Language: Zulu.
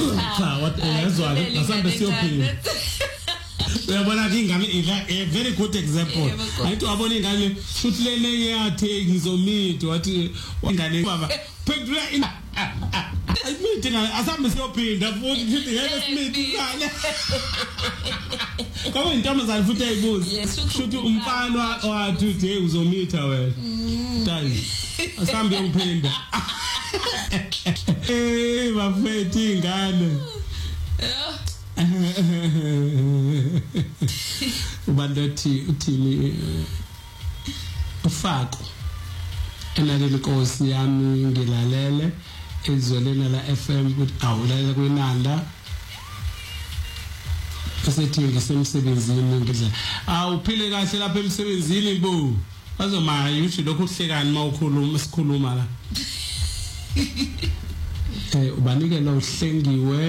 cha what yazwa asambe siyophinda uyabona ke ingane a very good example ayithi wabona ingane futhi lene yathi ngizomitha wathi ingane baba phendula ayimithi ngane asambe siyophinda futhi ngeke simithe ngane kama intombazane futhi ayibuza futhi umfana wathi uthi uzomitha wena tani asambe uphinda bafethi ingane ubandothi uthini ufako enale inkosi yami ngilalele ezolena la FM ukuthi awulalela kwenanda esethi ngisemsebenzini ngidla awuphile kahle lapha emsebenzini bo bazomaya uthi lokho kuhlekani mawukhuluma sikhuluma la ubanikela uhlengiwe